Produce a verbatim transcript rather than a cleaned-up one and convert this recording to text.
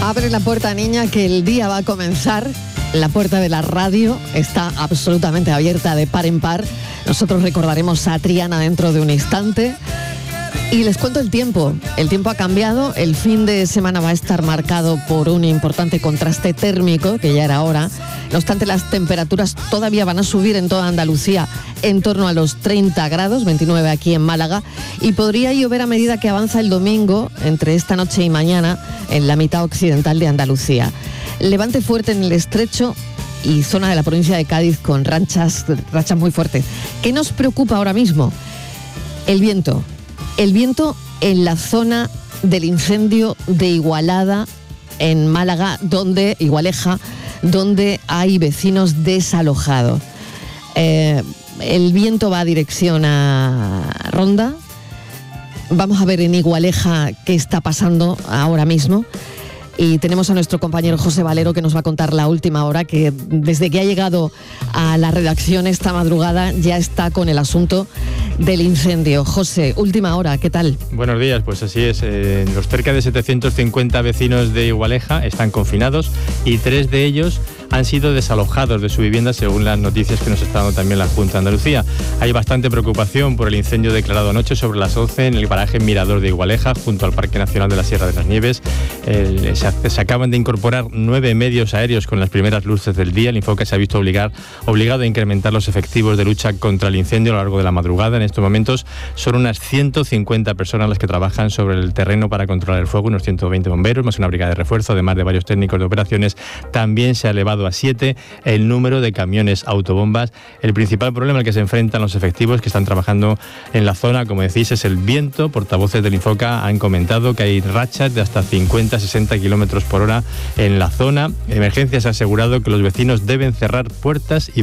Abre la puerta, niña, que el día va a comenzar. La puerta de la radio está absolutamente abierta de par en par. Nosotros recordaremos a Triana dentro de un instante. Y les cuento el tiempo. El tiempo ha cambiado. El fin de semana va a estar marcado por un importante contraste térmico, que ya era hora. No obstante, las temperaturas todavía van a subir en toda Andalucía en torno a los treinta grados, veintinueve aquí en Málaga. Y podría llover a medida que avanza el domingo, entre esta noche y mañana, en la mitad occidental de Andalucía. Levante fuerte en el estrecho y zona de la provincia de Cádiz con rachas, rachas muy fuertes. ¿Qué nos preocupa ahora mismo? El viento. El viento en la zona del incendio de Igualada, en Málaga, donde, Igualeja, donde hay vecinos desalojados. Eh, el viento va a dirección a Ronda. Vamos a ver en Igualeja qué está pasando ahora mismo. Y tenemos a nuestro compañero José Valero, que nos va a contar la última hora, que desde que ha llegado a la redacción esta madrugada ya está con el asunto del incendio. José, última hora, ¿qué tal? Buenos días, pues así es. Eh, los cerca de setecientos cincuenta vecinos de Igualeja están confinados y tres de ellos han sido desalojados de su vivienda, según las noticias que nos está dando también la Junta de Andalucía. Hay bastante preocupación por el incendio declarado anoche sobre las once en el paraje Mirador de Igualeja, junto al Parque Nacional de la Sierra de las Nieves. El, se, se acaban de incorporar nueve medios aéreos con las primeras luces del día. El Infoca se ha visto obligar, obligado a incrementar los efectivos de lucha contra el incendio a lo largo de la madrugada. En estos momentos son unas ciento cincuenta personas las que trabajan sobre el terreno para controlar el fuego, unos ciento veinte bomberos, más una brigada de refuerzo, además de varios técnicos de operaciones. También se ha elevado a siete el número de camiones autobombas. El principal problema al que se enfrentan los efectivos que están trabajando en la zona, como decís, es el viento. Portavoces del Infoca han comentado que hay rachas de hasta cincuenta a sesenta kilómetros por hora en la zona. Emergencias ha asegurado que los vecinos deben cerrar puertas y